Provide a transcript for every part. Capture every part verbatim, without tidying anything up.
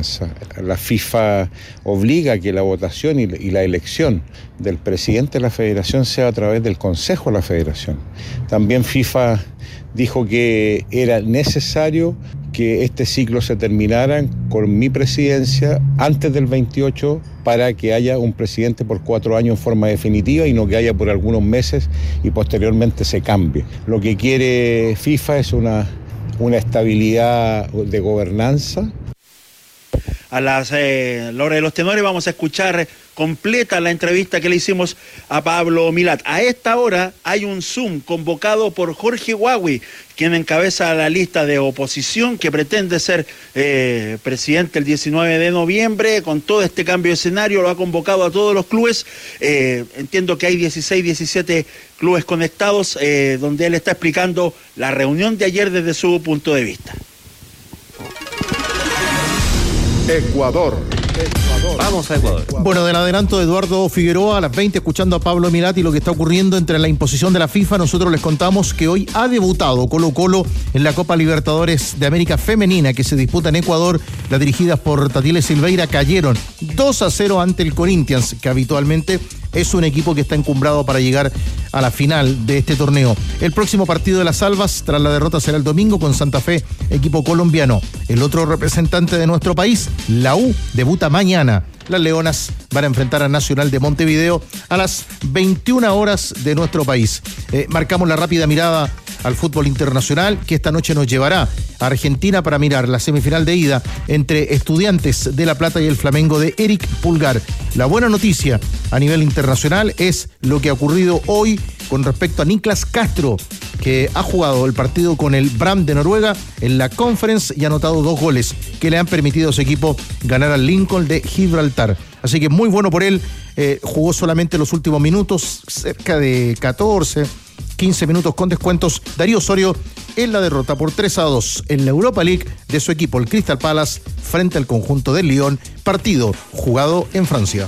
gobernanza. La FIFA obliga a que la votación y la elección del presidente de la federación sea a través del Consejo de la Federación. También FIFA dijo que era necesario que este ciclo se terminara con mi presidencia antes del veintiocho para que haya un presidente por cuatro años en forma definitiva y no que haya por algunos meses y posteriormente se cambie. Lo que quiere FIFA es una, una estabilidad de gobernanza. A las eh, la hora de los tenores vamos a escuchar completa la entrevista que le hicimos a Pablo Milat. A esta hora hay un Zoom convocado por Jorge Huawi, quien encabeza la lista de oposición que pretende ser eh, presidente el diecinueve de noviembre. Con todo este cambio de escenario lo ha convocado a todos los clubes. Eh, entiendo que hay dieciséis, diecisiete clubes conectados, eh, donde él está explicando la reunión de ayer desde su punto de vista. Ecuador. Ecuador. Vamos a Ecuador. Bueno, del adelanto de Eduardo Figueroa a las veinte, escuchando a Pablo Milat y lo que está ocurriendo entre la imposición de la FIFA, nosotros les contamos que hoy ha debutado Colo-Colo en la Copa Libertadores de América Femenina que se disputa en Ecuador. Las dirigidas por Tatile Silveira cayeron dos a cero ante el Corinthians, que habitualmente es un equipo que está encumbrado para llegar a la final de este torneo. El próximo partido de las Albas, tras la derrota, será el domingo con Santa Fe, equipo colombiano. El otro representante de nuestro país, la U, debuta mañana. Las Leonas van a enfrentar a Nacional de Montevideo a las veintiuna horas de nuestro país. Eh, marcamos la rápida mirada al fútbol internacional, que esta noche nos llevará a Argentina para mirar la semifinal de ida entre Estudiantes de La Plata y el Flamengo de Eric Pulgar. La buena noticia a nivel internacional es lo que ha ocurrido hoy con respecto a Niklas Castro, que ha jugado el partido con el Brann de Noruega en la Conference y ha anotado dos goles que le han permitido a su equipo ganar al Lincoln de Gibraltar. Así que muy bueno por él. Eh, jugó solamente los últimos minutos, cerca de catorce, quince minutos con descuentos. Darío Osorio en la derrota por tres a dos en la Europa League de su equipo, el Crystal Palace, frente al conjunto del Lyon, partido jugado en Francia.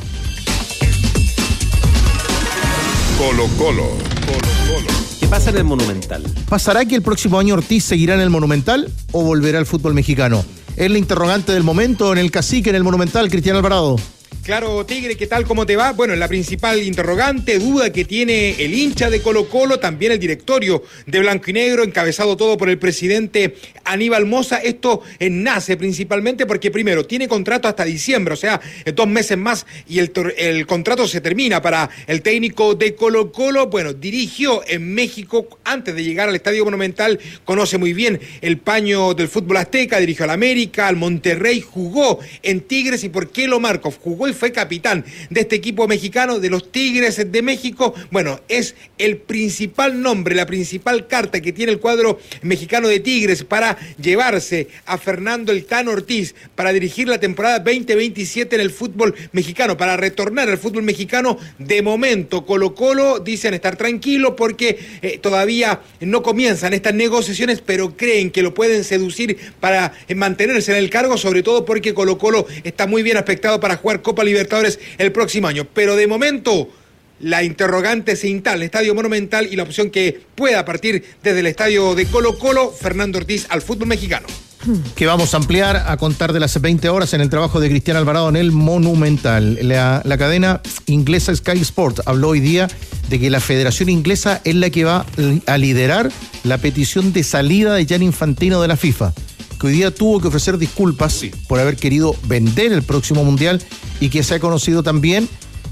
Colo Colo. Colo Colo. ¿Qué pasa en el Monumental? ¿Pasará que el próximo año Ortiz seguirá en el Monumental o volverá al fútbol mexicano? Es la interrogante del momento en el Cacique, en el Monumental. Cristian Alvarado. Claro, Tigre, ¿qué tal? ¿Cómo te va? Bueno, la principal interrogante, duda que tiene el hincha de Colo-Colo, también el directorio de Blanco y Negro, encabezado todo por el presidente Aníbal Mosa. Esto eh, nace principalmente porque, primero, tiene contrato hasta diciembre, o sea, eh, dos meses más y el, el contrato se termina para el técnico de Colo-Colo. Bueno, dirigió en México antes de llegar al Estadio Monumental, conoce muy bien el paño del fútbol azteca, dirigió al América, al Monterrey, jugó en Tigres. ¿Y por qué lo marco? Jugó y fue capitán de este equipo mexicano, de los Tigres de México. Bueno, es el principal nombre, la principal carta que tiene el cuadro mexicano de Tigres para llevarse a Fernando El Tan Ortiz para dirigir la temporada veinte veintisiete en el fútbol mexicano, para retornar al fútbol mexicano. De momento, Colo-Colo dicen estar tranquilo porque eh, todavía no comienzan estas negociaciones, pero creen que lo pueden seducir para eh, mantenerse en el cargo, sobre todo porque Colo-Colo está muy bien aspectado para jugar Copa Libertadores el próximo año. Pero de momento la interrogante se instala en el Estadio Monumental y la opción que pueda partir desde el estadio de Colo-Colo, Fernando Ortiz al fútbol mexicano. Que vamos a ampliar a contar de las veinte horas en el trabajo de Cristian Alvarado en el Monumental. La, la cadena inglesa Sky Sport habló hoy día de que la Federación Inglesa es la que va a liderar la petición de salida de Gianni Infantino de la FIFA, que hoy día tuvo que ofrecer disculpas sí. por haber querido vender el próximo Mundial, y que se ha conocido también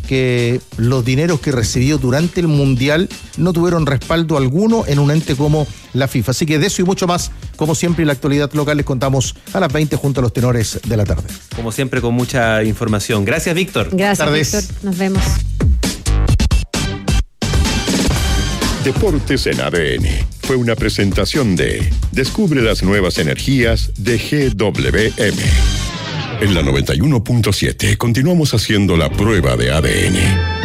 que los dineros que recibió durante el Mundial no tuvieron respaldo alguno en un ente como la FIFA. Así que de eso y mucho más, como siempre, en la actualidad local les contamos a las veinte junto a los tenores de la tarde. Como siempre, con mucha información. Gracias, Víctor. Gracias, Víctor. Nos vemos. Deportes en A D N fue una presentación de Descubre las nuevas energías de G W M. En la noventa y uno punto siete continuamos haciendo la prueba de A D N.